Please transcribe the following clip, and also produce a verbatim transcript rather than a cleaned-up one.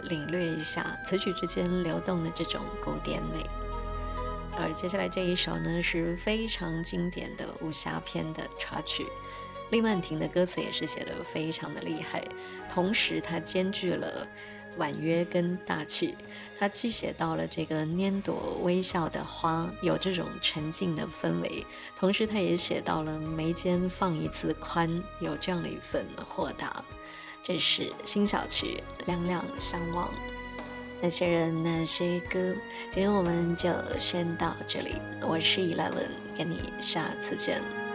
领略一下词曲之间流动的这种古典美。而接下来这一首呢，是非常经典的武侠片的插曲，厉曼婷的歌词也是写得非常的厉害，同时它兼具了婉约跟大气，它既写到了这个拈朵微笑的花有这种沉静的氛围，同时它也写到了眉间放一字宽有这样的一份豁达。这是辛晓琪两两相望，那些人那些歌，今天我们就先到这里，我是 Eleven， 跟你下次见。